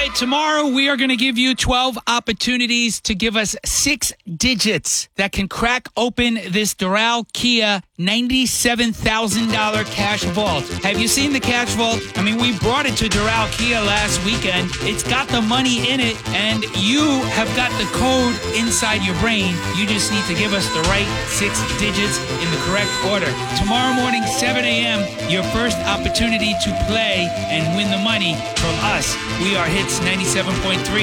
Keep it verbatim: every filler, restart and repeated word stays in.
right, tomorrow we are going to give you twelve opportunities to give us six digits that can crack open this Doral Kia ninety-seven thousand dollars cash vault. Have you seen the cash vault? I mean, we brought it to Doral Kia last weekend. It's got the money in it, and you have got the code inside your brain. You just need to give us the right six digits in the correct order. Tomorrow morning, seven a.m., your first opportunity to play and win the money from us. We are Hits ninety-seven point three.